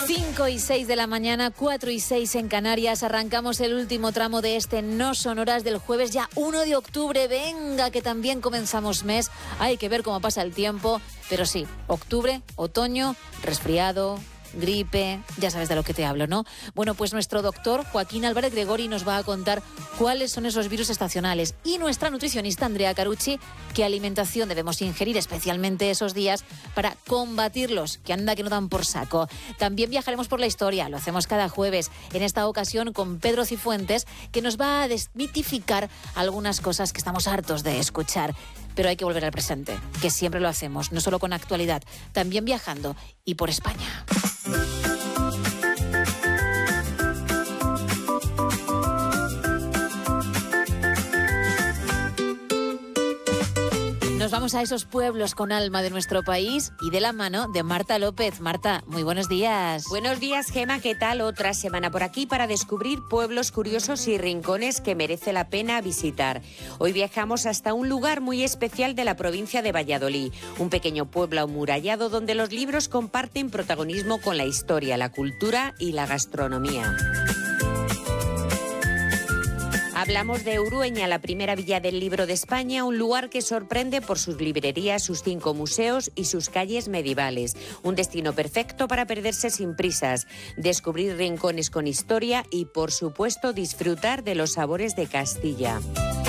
5:06 de la mañana, 4:06 en Canarias. Arrancamos el último tramo de este No Sonoras del jueves, ya 1 de octubre. Venga, que también comenzamos mes. Hay que ver cómo pasa el tiempo. Pero sí, octubre, otoño, resfriado, gripe, ya sabes de lo que te hablo, ¿no? Bueno, pues nuestro doctor Joaquín Álvarez Gregori nos va a contar cuáles son esos virus estacionales, y nuestra nutricionista Andrea Carucci qué alimentación debemos ingerir, especialmente esos días, para combatirlos, que anda que no dan por saco. También viajaremos por la historia, lo hacemos cada jueves, en esta ocasión con Pedro Cifuentes, que nos va a desmitificar algunas cosas que estamos hartos de escuchar. Pero hay que volver al presente, que siempre lo hacemos, no solo con actualidad, también viajando y por España. Nos vamos a esos pueblos con alma de nuestro país y de la mano de Marta López. Marta, muy buenos días. Buenos días, Gema. ¿Qué tal? Otra semana por aquí para descubrir pueblos curiosos y rincones que merece la pena visitar. Hoy viajamos hasta un lugar muy especial de la provincia de Valladolid, un pequeño pueblo amurallado donde los libros comparten protagonismo con la historia, la cultura y la gastronomía. Hablamos de Urueña, la primera villa del libro de España, un lugar que sorprende por sus librerías, sus 5 museos y sus calles medievales. Un destino perfecto para perderse sin prisas, descubrir rincones con historia y, por supuesto, disfrutar de los sabores de Castilla.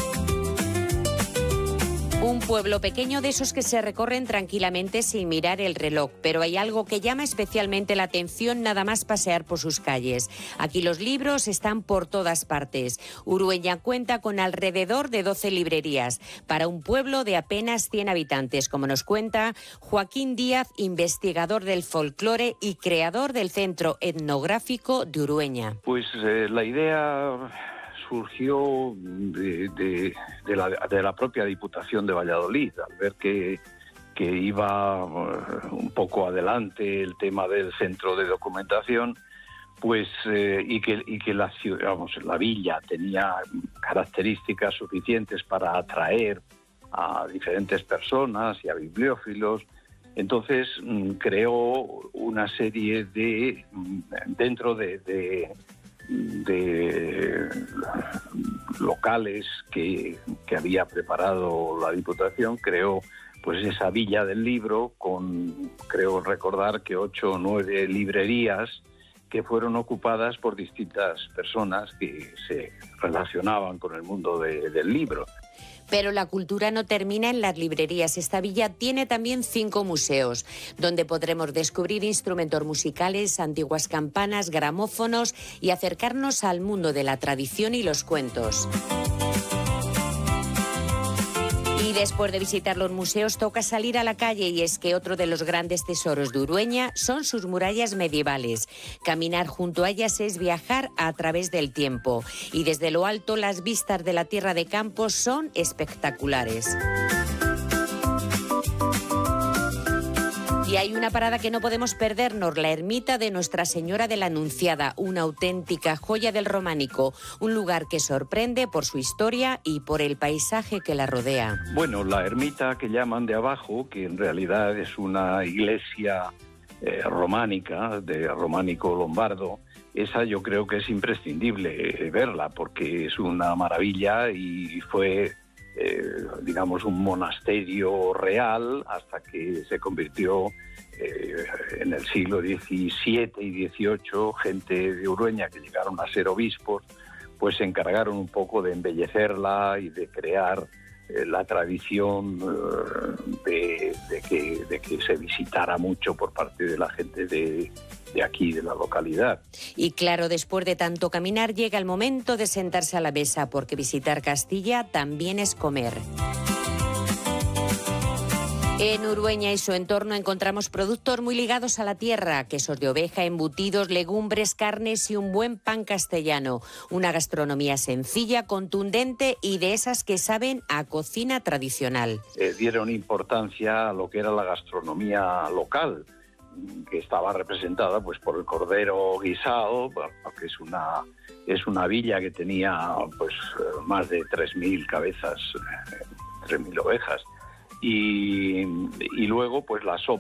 Un pueblo pequeño de esos que se recorren tranquilamente sin mirar el reloj, pero hay algo que llama especialmente la atención nada más pasear por sus calles. Aquí los libros están por todas partes. Urueña cuenta con alrededor de 12 librerías, para un pueblo de apenas 100 habitantes, como nos cuenta Joaquín Díaz, investigador del folclore y creador del Centro Etnográfico de Urueña. Pues la idea surgió de la propia Diputación de Valladolid, al ver que iba un poco adelante el tema del centro de documentación, pues y que la ciudad, la villa tenía características suficientes para atraer a diferentes personas y a bibliófilos. Entonces creó una serie de dentro de locales que había preparado la Diputación, creó pues esa villa del libro con, creo recordar que 8 o 9 librerías que fueron ocupadas por distintas personas que se relacionaban con el mundo del libro. Pero la cultura no termina en las librerías. Esta villa tiene también 5 museos, donde podremos descubrir instrumentos musicales, antiguas campanas, gramófonos y acercarnos al mundo de la tradición y los cuentos. Y después de visitar los museos toca salir a la calle, y es que otro de los grandes tesoros de Urueña son sus murallas medievales. Caminar junto a ellas es viajar a través del tiempo, y desde lo alto las vistas de la Tierra de Campos son espectaculares. Y hay una parada que no podemos perdernos, la ermita de Nuestra Señora de la Anunciada, una auténtica joya del románico, un lugar que sorprende por su historia y por el paisaje que la rodea. Bueno, la ermita que llaman de abajo, que en realidad es una iglesia románica, de románico lombardo, esa yo creo que es imprescindible verla, porque es una maravilla y fue digamos un monasterio real hasta que se convirtió en el siglo XVII y XVIII, gente de Urueña que llegaron a ser obispos, pues se encargaron un poco de embellecerla y de crear la tradición de que se visitara mucho por parte de la gente de aquí, de la localidad. Y claro, después de tanto caminar llega el momento de sentarse a la mesa, porque visitar Castilla también es comer. En Urueña y su entorno encontramos productos muy ligados a la tierra, quesos de oveja, embutidos, legumbres, carnes y un buen pan castellano. Una gastronomía sencilla, contundente y de esas que saben a cocina tradicional. Dieron importancia a lo que era la gastronomía local, que estaba representada pues por el cordero guisado, porque es una villa que tenía pues más de 3.000 cabezas, 3.000 ovejas. Y luego pues